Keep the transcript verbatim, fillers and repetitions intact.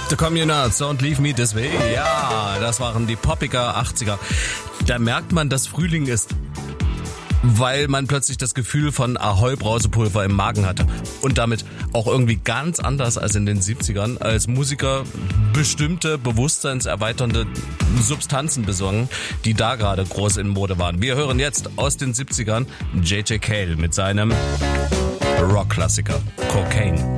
The Communards, Don't Leave Me This Way. Ja, das waren die poppiger achtziger. Da merkt man, dass Frühling ist, weil man plötzlich das Gefühl von Ahoi-Brausepulver im Magen hatte. Und damit auch irgendwie ganz anders als in den siebzigern als Musiker bestimmte bewusstseinserweiternde Substanzen besorgen, die da gerade groß in Mode waren. Wir hören jetzt aus den siebzigern J J Cale mit seinem Rockklassiker Cocaine.